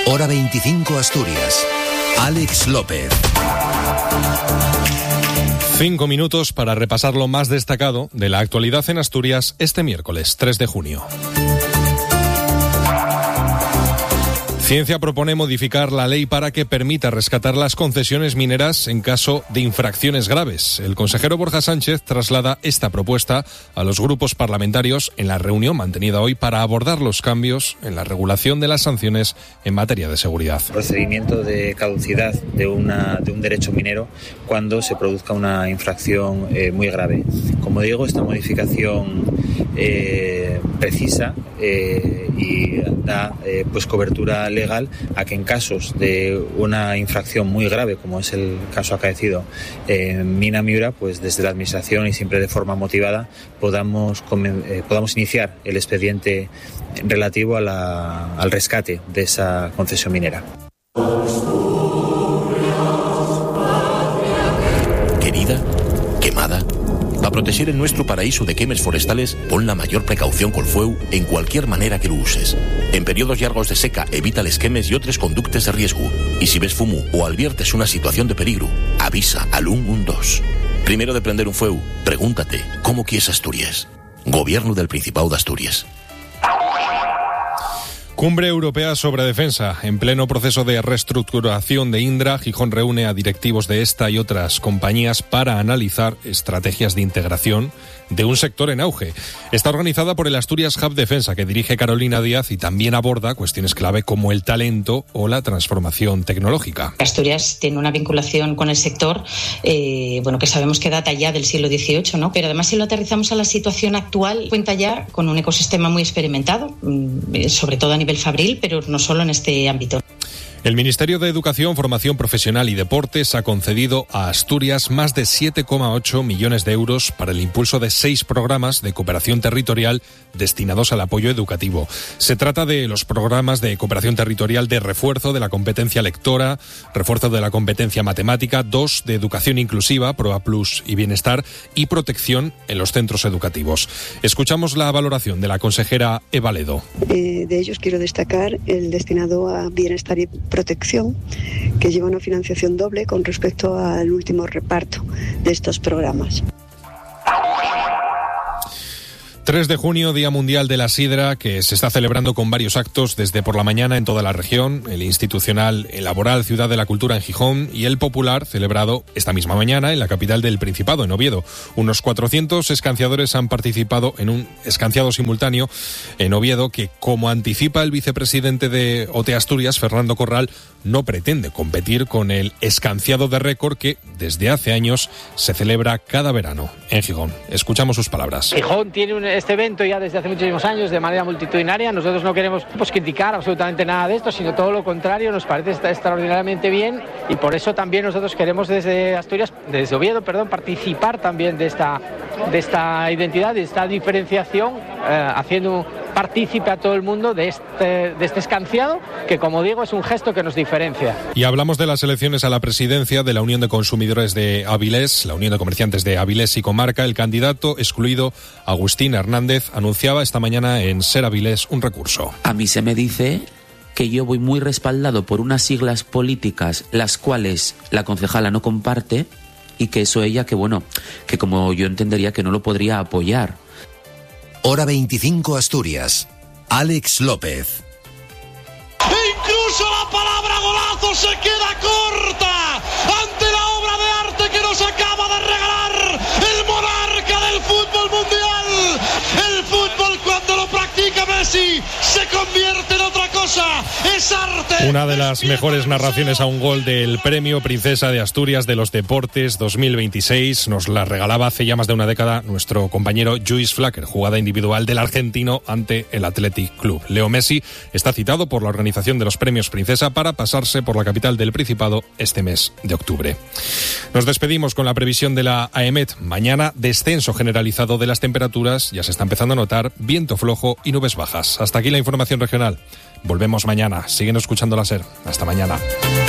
Hora 25 Asturias. Alex López. 5 minutos para repasar lo más destacado de la actualidad en Asturias este miércoles 3 de junio. Ciencia propone modificar la ley para que permita rescatar las concesiones mineras en caso de infracciones graves. El consejero Borja Sánchez traslada esta propuesta a los grupos parlamentarios en la reunión mantenida hoy para abordar los cambios en la regulación de las sanciones en materia de seguridad. Procedimiento de caducidad de un derecho minero cuando se produzca una infracción muy grave. Como digo, esta modificación precisa y da pues cobertura legal a que en casos de una infracción muy grave, como es el caso acaecido en Mina Miura, pues desde la administración y siempre de forma motivada podamos iniciar el expediente relativo al rescate de esa concesión minera. Querida, quemada. Para proteger el nuestro paraíso de quemes forestales, pon la mayor precaución col fueu en cualquier manera que lo uses. En periodos largos de seca, evita les quemes y otros conductes de riesgo. Y si ves fumo o adviertes una situación de peligro, avisa al 112. Primero de prender un fueu, pregúntate, ¿cómo quieres Asturias? Gobierno del Principado de Asturias. Cumbre Europea sobre Defensa. En pleno proceso de reestructuración de Indra, Gijón reúne a directivos de esta y otras compañías para analizar estrategias de integración de un sector en auge. Está organizada por el Asturias Hub Defensa, que dirige Carolina Díaz, y también aborda cuestiones clave como el talento o la transformación tecnológica. Asturias tiene una vinculación con el sector, que sabemos que data ya del siglo XVIII, ¿no? Pero además, si lo aterrizamos a la situación actual, cuenta ya con un ecosistema muy experimentado, sobre todo a nivel fabril, pero no solo en este ámbito. El Ministerio de Educación, Formación Profesional y Deportes ha concedido a Asturias más de 7,8 millones de euros para el impulso de 6 programas de cooperación territorial destinados al apoyo educativo. Se trata de los programas de cooperación territorial de refuerzo de la competencia lectora, refuerzo de la competencia matemática, 2 de educación inclusiva, PROA Plus y bienestar, y protección en los centros educativos. Escuchamos la valoración de la consejera Eva Ledo. De ellos quiero destacar el destinado a bienestar y protección, que lleva una financiación doble con respecto al último reparto de estos programas. 3 de junio, Día Mundial de la Sidra, que se está celebrando con varios actos desde por la mañana en toda la región, el institucional, el laboral, Ciudad de la Cultura en Gijón, y el popular, celebrado esta misma mañana en la capital del Principado, en Oviedo. Unos 400 escanciadores han participado en un escanciado simultáneo en Oviedo que, como anticipa el vicepresidente de OT Asturias, Fernando Corral, no pretende competir con el escanciado de récord que desde hace años se celebra cada verano en Gijón. Escuchamos sus palabras. Gijón tiene este evento ya desde hace muchísimos años de manera multitudinaria. Nosotros no queremos criticar absolutamente nada de esto, sino todo lo contrario, nos parece extraordinariamente bien, y por eso también nosotros queremos desde Asturias, desde Oviedo, participar también de esta identidad, de esta diferenciación, haciendo partícipe a todo el mundo de este escanciado, que, como digo, es un gesto que nos diferencia. Y hablamos de las elecciones a la presidencia de la Unión de Consumidores de Avilés, la Unión de Comerciantes de Avilés y Comarca. El candidato excluido, Agustín Hernández, anunciaba esta mañana en Ser Avilés un recurso. A mí se me dice que yo voy muy respaldado por unas siglas políticas las cuales la concejala no comparte, y que eso ella, que como yo entendería que no lo podría apoyar. Hora 25 Asturias. Alex López. Incluso la palabra golazo se queda corta ante la obra de arte que nos acaba de regalar el monarca del fútbol mundial. El fútbol, cuando lo practica Messi, se convierte en otra cosa. Es arte. Una de las mejores narraciones a un gol del Premio Princesa de Asturias de los Deportes 2026 nos la regalaba hace ya más de una década nuestro compañero Lluís Flaquer, jugada individual del argentino ante el Athletic Club. Leo Messi está citado por la organización de los Premios Princesa para pasarse por la capital del Principado este mes de octubre. Nos despedimos con la previsión de la AEMET. Mañana, descenso generalizado de las temperaturas, ya se está empezando a notar viento flojo y nubes bajas. Hasta aquí la información regional. Volvemos mañana. Siguen escuchando la SER. Hasta mañana.